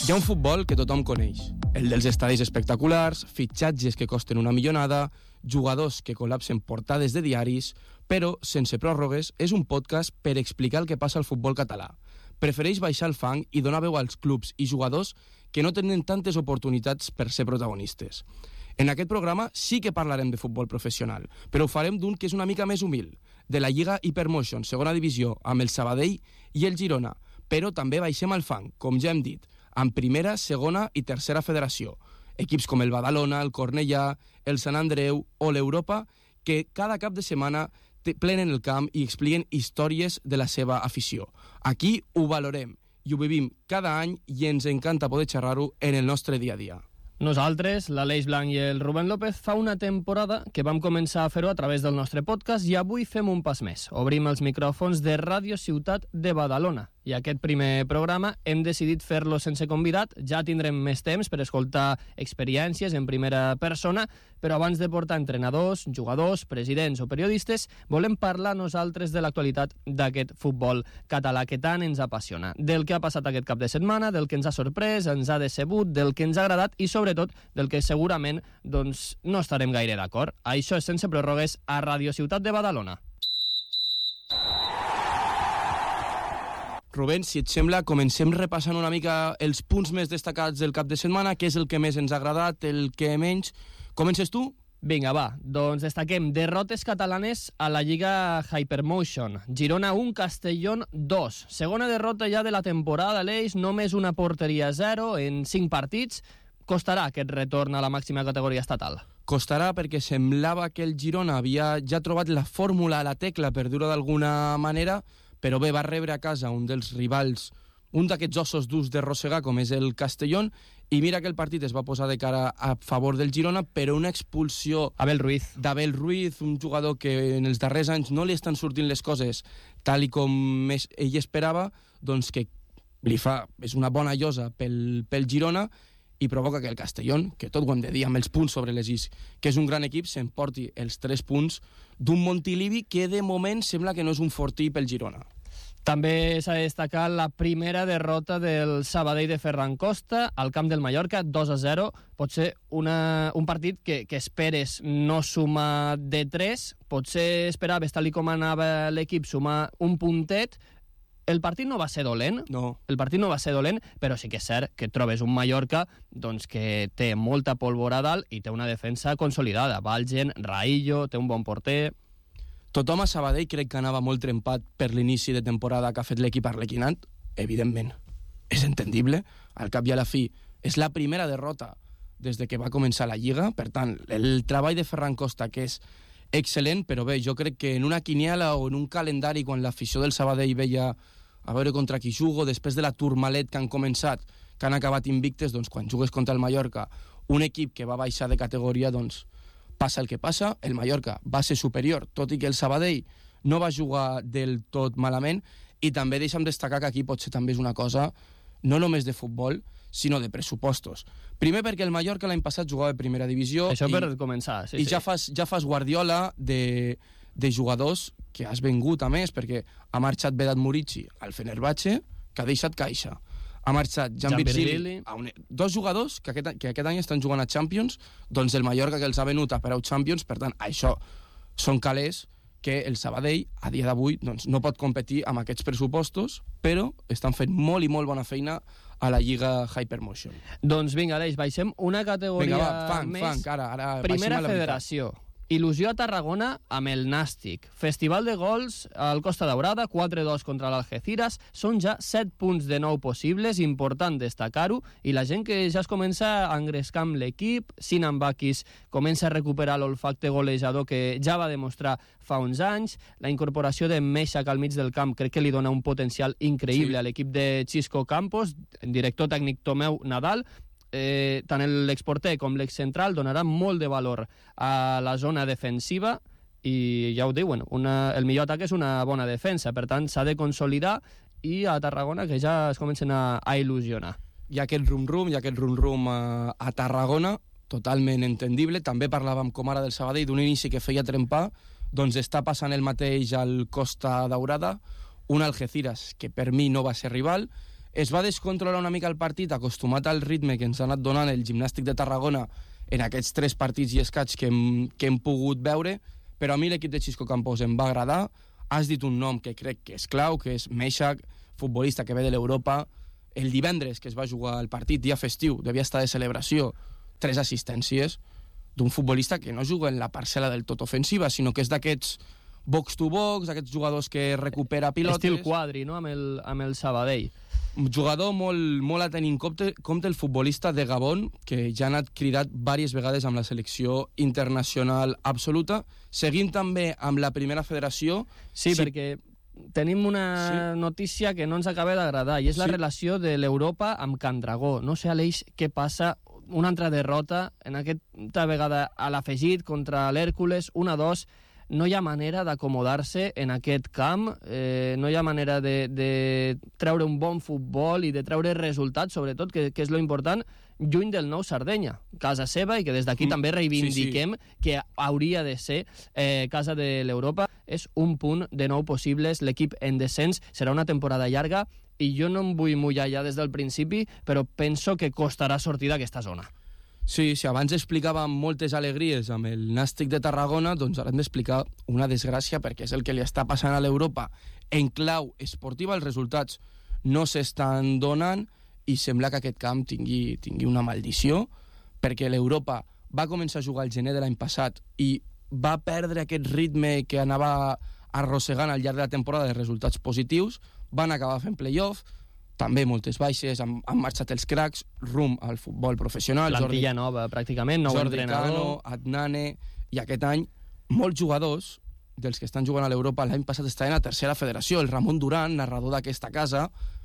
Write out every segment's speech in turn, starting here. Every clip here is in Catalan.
Hi ha un futbol que tothom coneix, el dels estadis espectaculars, fitxatges que costen una millonada, jugadors que col·lapsen portades de diaris, però sense pròrrogues és un podcast per explicar el que passa al futbol català. Prefereix baixar el fang i donar veu als clubs i jugadors que no tenen tantes oportunitats per ser protagonistes. En aquest programa sí que parlarem de futbol professional, però ho farem d'un que és una mica més humil, de la Lliga Hypermotion, segona divisió, amb el Sabadell i el Girona, però també baixem al fang, com ja hem dit, en primera, segona i tercera federació. Equips com el Badalona, el Cornellà, el Sant Andreu o l'Europa, que cada cap de setmana plenen el camp i expliquen històries de la seva afició. Aquí ho valorem i ho vivim cada any i ens encanta poder xerrar-ho en el nostre dia a dia. Nosaltres, l'Aleix Blanc i el Rubén López, fa una temporada que vam començar a fer-ho a través del nostre podcast i avui fem un pas més. Obrim els micròfons de Ràdio Ciutat de Badalona. I aquest primer programa hem decidit fer-lo sense convidat. Ja tindrem més temps per escoltar experiències en primera persona, però abans de portar entrenadors, jugadors, presidents o periodistes, volem parlar nosaltres de l'actualitat d'aquest futbol català que tant ens apassiona. Del que ha passat aquest cap de setmana, del que ens ha sorprès, ens ha decebut, del que ens ha agradat i sobretot del que segurament no estarem gaire d'acord. Això és Sense Pròrrogues a Ràdio Ciutat de Badalona. Rubén, si et sembla, comencem repassant una mica els punts més destacats del cap de setmana, què és el que més ens ha agradat, el que menys. Comences tu? Vinga, va, doncs destaquem derrotes catalanes a la Lliga Hypermotion. Girona 1, Castellón 2. Segona derrota ja de la temporada, l'Eix, només una porteria 0 en 5 partits. Costarà aquest retorn a la màxima categoria estatal? Costarà perquè semblava que el Girona havia ja trobat la fórmula a la tecla, per dir-ho d'alguna manera, però bé, va rebre a casa un dels rivals, un d'aquests ossos durs de rossegar, com és el Castellón, i mira que el partit es va posar de cara a favor del Girona, però una expulsió d'Abel Ruiz, un jugador que en els darrers anys no li estan sortint les coses tal i com ell esperava, doncs que és una bona llosa pel Girona, i provoca que el Castellón, que tot ho hem de dir amb els punts sobre les is, que és un gran equip, s'emporti els 3 punts d'un Montilivi que de moment sembla que no és un fortí pel Girona. També s'ha de destacar la primera derrota del Sabadell de Ferran Costa al camp del Mallorca, 2-0. Pot ser un partit que esperes no sumar de 3, potser esperaves, tal com anava l'equip, sumar un puntet. El partit no va ser dolent, però sí que és cert que trobes un Mallorca que té molta pólvora a dalt i té una defensa consolidada. Valgen, Raillo, té un bon porter. Tothom a Sabadell crec que anava molt trempat per l'inici de temporada que ha fet l'equip arlequinat. Evidentment, és entendible. Al cap i a la fi, és la primera derrota des de que va començar la Lliga. Per tant, el treball de Ferran Costa, que és excel·lent, però bé, jo crec que en una quiniela o en un calendari, quan l'afició del Sabadell veia a veure contra qui jugo, després de la turmalet que han començat, que han acabat invictes, doncs quan jugues contra el Mallorca, un equip que va baixar de categoria, doncs passa el que passa. El Mallorca va ser superior, tot i que el Sabadell no va jugar del tot malament, i també deixa'm destacar que aquí potser també és una cosa no només de futbol, sinó de pressupostos. Primer perquè el Mallorca l'any passat jugava a primera divisió. Això per començar, sí. Ja fas guardiola de jugadors que has vengut a més, perquè ha marxat Vedat Murici al Fenerbahce, que ha deixat caixa. Ha marxat Jan Virgili, dos jugadors que aquest any estan jugant a Champions, doncs el Mallorca que els ha venut a preu Champions. Per tant, això són calés que el Sabadell a dia d'avui no pot competir amb aquests pressupostos, però estan fent molt i molt bona feina a la Lliga Hypermotion. Doncs vinga, Aleix, baixem una categoria més. Ara Primera Federació. Il·lusió a Tarragona amb el Nàstic. Festival de gols al Costa Daurada, 4-2 contra l'Algeciras. Són ja 7 punts de 9 possibles, important destacar-ho, i la gent que ja es comença a engrescar amb l'equip. Sinan Bakis comença a recuperar l'olfacte golejador que ja va demostrar fa uns anys. La incorporació de Meixac al mig del camp crec que li dona un potencial increïble a l'equip de Xisco Campos, director tècnic Tomeu Nadal. Tant l'exporter com l'excentral donaran molt de valor a la zona defensiva i ja ho diuen, el millor atac és una bona defensa, per tant s'ha de consolidar, i a Tarragona que ja es comencen a il·lusionar. Hi ha aquest rum-rum a Tarragona, totalment entendible. També parlàvem com ara del Sabadell, d'un inici que feia trempar, doncs està passant el mateix al Costa Daurada, un Algeciras que per mi no va ser rival, es va descontrolar una mica el partit, acostumat al ritme que ens ha anat donant el Gimnàstic de Tarragona en aquests 3 partits i escaig que hem pogut veure, però a mi l'equip de Xisco Campos em va agradar. Has dit un nom que crec que és clau, que és Meshach, futbolista que ve de l'Europa. El divendres que es va jugar el partit, dia festiu, devia estar de celebració, 3 assistències d'un futbolista que no juga en la parcel·la del tot ofensiva, sinó que és d'aquests box-to-box, aquests jugadors que recupera pilotes. Estil quadri, no?, amb el Sabadell. Un jugador molt a tenir en compte el futbolista de Gabon, que ja ha anat cridat diverses vegades amb la selecció internacional absoluta. Seguim també amb la primera federació. Sí, perquè tenim una notícia que no ens acaba d'agradar, i és la relació de l'Europa amb Can Dragó. No sé, Aleix, què passa. Una altra derrota, en aquesta vegada a l'afegit contra l'Hèrcules, 1-2. No hi ha manera d'acomodar-se en aquest camp, no hi ha manera de treure un bon futbol i de treure resultats, sobretot, que és lo important, lluny del Nou Sardenya, casa seva, i que des d'aquí també reivindiquem que hauria de ser casa de l'Europa. És un punt de 9 possibles, l'equip en descens, serà una temporada llarga, i jo no em vull mullar ja des del principi, però penso que costarà sortir d'aquesta zona. Sí, si abans explicàvem moltes alegries amb el Nàstic de Tarragona, doncs ara hem d'explicar una desgràcia, perquè és el que li està passant a l'Europa. En clau esportiva, els resultats no s'estan donant i sembla que aquest camp tingui una maldició, perquè l'Europa va començar a jugar al gener de l'any passat i va perdre aquest ritme que anava arrossegant al llarg de la temporada de resultats positius, van acabar fent play-off, també moltes baixes, han marxat els cracs, rumb al futbol professional. Plantilla nova, pràcticament, nou entrenador. Jordi Cano, Adnane, i aquest any molts jugadors dels que estan jugant a l'Europa l'any passat estaven a tercera federació. El Ramon Duran, narrador d'aquesta casa,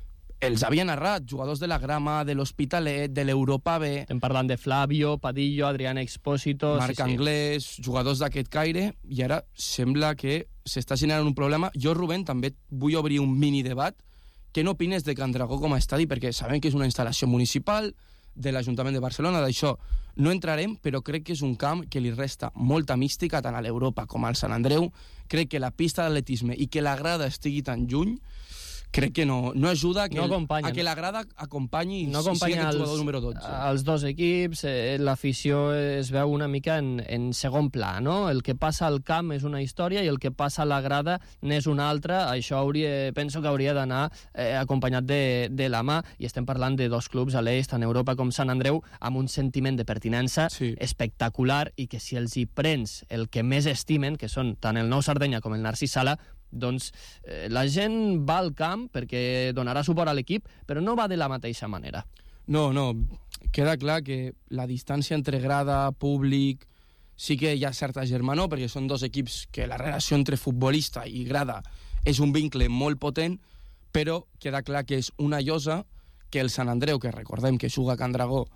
els havia narrat, jugadors de la Grama, de l'Hospitalet, de l'Europa B. Estem parlant de Flavio, Padillo, Adrián Expósito... Marc Anglès, jugadors d'aquest caire, i ara sembla que s'està generant un problema. Jo, Rubén, també vull obrir un mini debat. Què n'opines de Can Dragó com a estadi? Perquè sabem que és una instal·lació municipal de l'Ajuntament de Barcelona, d'això no entrarem, però crec que és un camp que li resta molta mística tant a l'Europa com al Sant Andreu. Crec que la pista d'atletisme i que la grada estigui tan lluny, crec que no ajuda a que la grada acompanyi no sigui aquest els, jugador número 12. Els dos equips, l'afició es veu una mica en segon pla, no? El que passa al camp és una història i el que passa a la grada n'és una altra. Això penso que hauria d'anar acompanyat de la mà, i estem parlant de dos clubs a l'est, tant Europa com Sant Andreu, amb un sentiment de pertinença espectacular, i que si els hi prens el que més estimen, que són tant el Nou Sardenya com el Narcís Sala, doncs la gent va al camp perquè donarà suport a l'equip, però no va de la mateixa manera. No, queda clar que la distància entre grada, públic, sí que hi ha certa germanor, perquè són dos equips que la relació entre futbolista i grada és un vincle molt potent, però queda clar que és una llosa que el Sant Andreu, que recordem que juga a Can Dragó,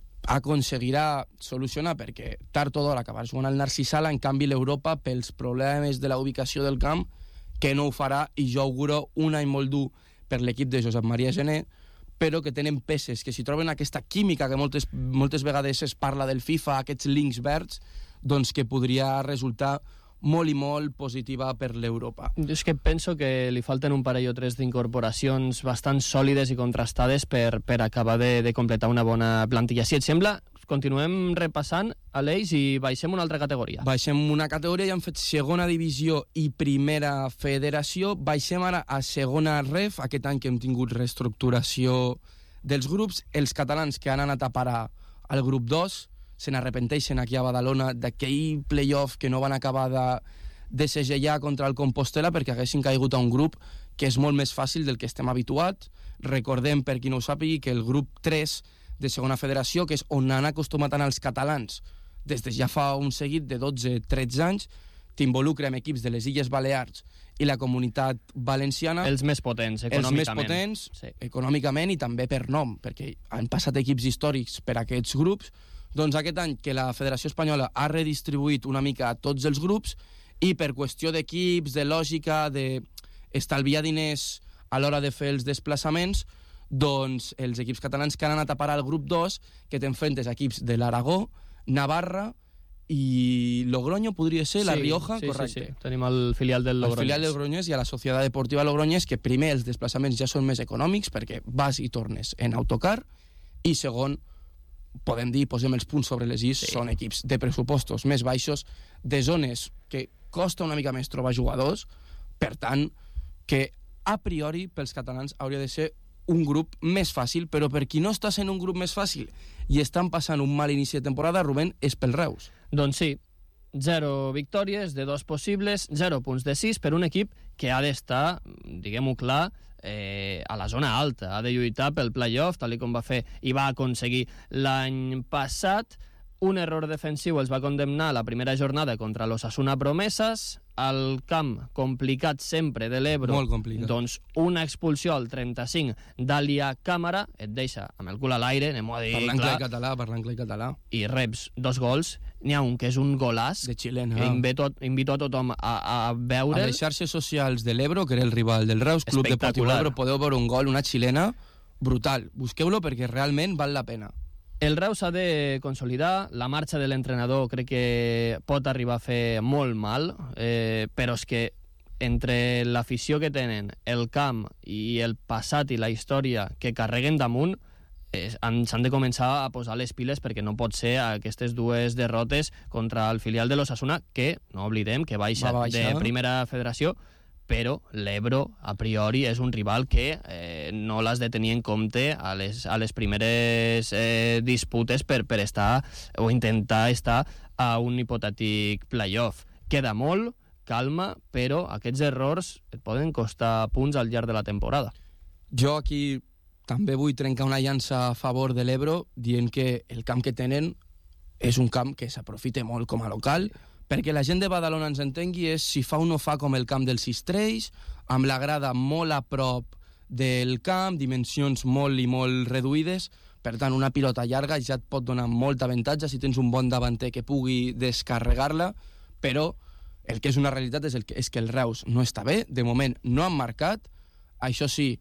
aconseguirà solucionar, perquè tard o d'hora acabarà jugant al Narcís Sala. En canvi, l'Europa, pels problemes de la ubicació del camp, que no ho farà, i jo auguro un any molt dur per l'equip de Josep Maria Gené, però que tenen peces, que si troben aquesta química que moltes vegades es parla del FIFA, aquests links verds, doncs que podria resultar molt i molt positiva per l'Europa. Jo és que penso que li falten un parell o tres d'incorporacions bastant sòlides i contrastades per acabar de completar una bona plantilla. Si et sembla, continuem repassant, Aleix, i baixem una altra categoria. Baixem una categoria, ja hem fet segona divisió i primera federació. Baixem ara a segona ref, aquest any que hem tingut reestructuració dels grups. Els catalans que han anat a parar al grup 2 se n'arrepenteixen aquí a Badalona d'aquell playoff que no van acabar de segellar contra el Compostela, perquè haguessin caigut a un grup que és molt més fàcil del que estem habituats. Recordem, per qui no ho sàpigui, que el grup 3 de segona federació, que és on han acostumat a anar els catalans des de ja fa un seguit de 12-13 anys, t'involucra amb equips de les Illes Balears i la Comunitat Valenciana. Els més potents, econòmicament. Els més potents, econòmicament i també per nom, perquè han passat equips històrics per aquests grups. Doncs aquest any que la Federació Espanyola ha redistribuït una mica a tots els grups, i per qüestió d'equips, de lògica, d'estalviar diners a l'hora de fer els desplaçaments, doncs els equips catalans que han anat a parar al grup 2, que t'enfrentes a equips de l'Aragó, Navarra i Logroño podria ser, la Rioja, correcte. Sí. Tenim el filial del Logroñés. El filial del Logroñés i a la Societat Deportiva Logroñés, que primer els desplaçaments ja són més econòmics perquè vas i tornes en autocar, i segon, podem dir, posem els punts sobre les is, són equips de pressupostos més baixos, de zones que costa una mica més trobar jugadors, per tant, que a priori pels catalans hauria de ser un grup més fàcil, però per qui no està sent un grup més fàcil i estan passant un mal inici de temporada, Rubén, és pel Reus. Doncs sí, 0 victòries de 2 possibles, 0 punts de 6 per un equip que ha d'estar, diguem-ho clar, a la zona alta, ha de lluitar pel play-off, tal com va fer i va aconseguir l'any passat. Un error defensiu els va condemnar a la primera jornada contra l'Osasuna Promeses, al camp complicat sempre de l'Ebro, doncs una expulsió al 35 d'Alia Càmara, et deixa amb el cul a l'aire, anem-ho a dir clar, parlant clar català, i reps 2 gols. N'hi ha un que és un golàs de xilena, que invito a tothom a veure'l. A les xarxes socials de l'Ebro, que era el rival del Reus, Club Deportiu Ebro, podeu veure un gol, una xilena brutal. Busqueu-lo perquè realment val la pena. El Reus ha de consolidar, la marxa de l'entrenador crec que pot arribar a fer molt mal, però és que entre l'afició que tenen, el camp i el passat i la història que carreguen damunt, s'han de començar a posar les piles perquè no pot ser aquestes 2 derrotes contra el filial de l'Osasuna, que, no oblidem, que baixa de primera federació, però l'Ebro, a priori, és un rival que no l'has de tenir en compte a les primeres disputes per estar o intentar estar a un hipotètic play-off. Queda molt, calma, però aquests errors et poden costar punts al llarg de la temporada. Jo aquí també vull trencar una llança a favor de l'Ebro dient que el camp que tenen és un camp que s'aprofita molt com a local, perquè la gent de Badalona ens entengui, és si fa o no fa com el camp dels Sistrells, amb la grada molt a prop del camp, dimensions molt i molt reduïdes, per tant una pilota llarga ja et pot donar molt avantatge si tens un bon davanter que pugui descarregar-la, però el que és una realitat és que el Reus no està bé, de moment no han marcat, això sí,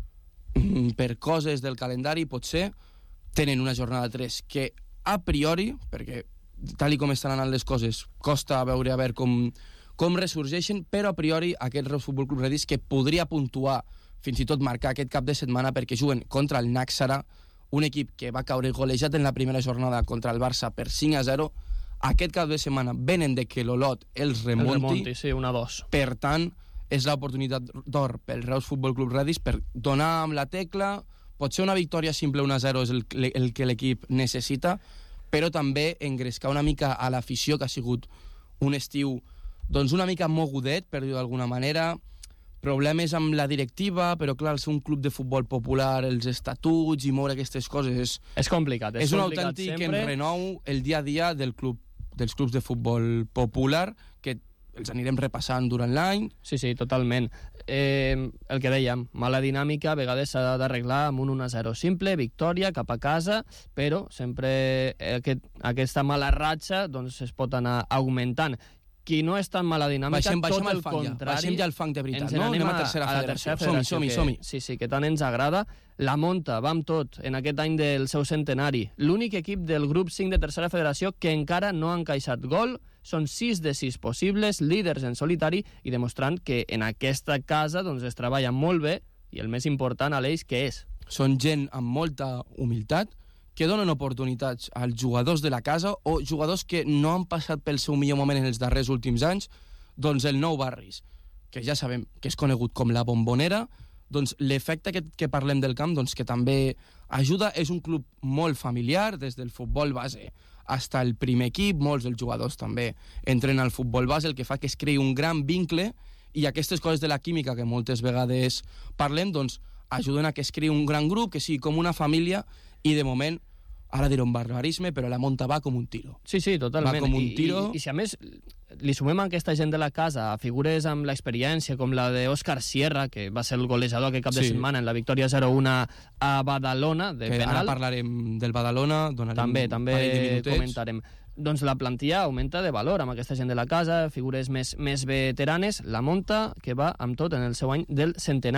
per coses del calendari potser tenen una jornada 3 que a priori, perquè tal com estan anant les coses, costa veure a veure com ressorgeixen, però a priori aquest Reus Futbol Club Redis que podria puntuar, fins i tot marcar aquest cap de setmana perquè juguen contra el Náxara, un equip que va caure golejat en la primera jornada contra el Barça per 5-0, aquest cap de setmana venen de que l'Olot els remunti, sí, 1-2. Per tant, és l'oportunitat d'or pel Reus Futbol Club Redis per donar amb la tecla, potser una victòria simple 1-0 és el que l'equip necessita, però també engrescar una mica a l'afició, que ha sigut un estiu doncs una mica mogudet, per dir-ho d'alguna manera, problemes amb la directiva, però clar, ser un club de futbol popular, els estatuts i moure aquestes coses és complicat. És un autèntic enrenou el dia a dia dels clubs de futbol popular, que els anirem repassant durant l'any. Sí, totalment. El que dèiem, mala dinàmica, a vegades s'ha d'arreglar amb un 1-0 simple, victòria, cap a casa, però sempre aquesta mala ratxa doncs, es pot anar augmentant. Qui no és tan mala dinàmica, tot el contrari... Baixem ja el fang de veritat, no? Anem a tercera federació. Som-hi. Sí, que tant ens agrada. La Monta, va amb tot, en aquest any del seu centenari. L'únic equip del grup 5 de tercera federació que encara no ha encaixat gol. Són 6 de 6 possibles, líders en solitari, i demostrant que en aquesta casa doncs, es treballa molt bé, i el més important, Aleix, què és? Són gent amb molta humilitat, que donen oportunitats als jugadors de la casa o jugadors que no han passat pel seu millor moment en els darrers últims anys, doncs el Nou Barris, que ja sabem que és conegut com la Bombonera, doncs l'efecte que parlem del camp doncs que també ajuda. És un club molt familiar, des del futbol base fins al primer equip, molts dels jugadors també entren al futbol base, el que fa que es creï un gran vincle, i aquestes coses de la química que moltes vegades parlem, doncs ajuden a que es creï un gran grup, que sigui com una família, i de moment, ara diré un barbarisme, però la Monta va com un tiro. Sí, totalment. Va com un tiro. I si a més li sumem a aquesta gent de la casa a figures amb l'experiència, com la d'Òscar Sierra, que va ser el golejador aquest cap de setmana en la victòria 0-1 a Badalona, de penal. Ara parlarem del Badalona, donarem també comentarem. Doncs la plantilla augmenta de valor amb aquesta gent de la casa, figures més veteranes, la Monta, que va amb tot en el seu any del centenari.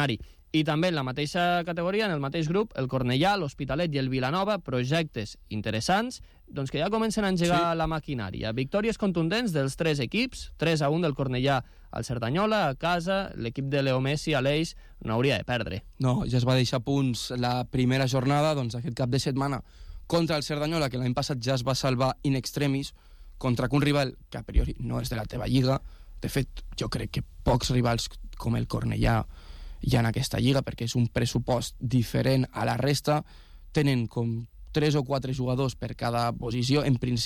I també en la mateixa categoria, en el mateix grup, el Cornellà, l'Hospitalet i el Vilanova, projectes interessants, doncs que ja comencen a engegar la maquinària. Victòries contundents dels 3 equips, 3-1 del Cornellà al Cerdanyola, a casa, l'equip de Leo Messi a l'Eix no hauria de perdre. No, ja es va deixar punts la primera jornada, doncs aquest cap de setmana, contra el Cerdanyola, que l'any passat ja es va salvar in extremis, contra un rival que a priori no és de la teva lliga. De fet, jo crec que pocs rivals com el Cornellà hi ha en aquesta lliga, perquè és un pressupost diferent a la resta, tenen com 3 o 4 jugadors per cada posició, en principi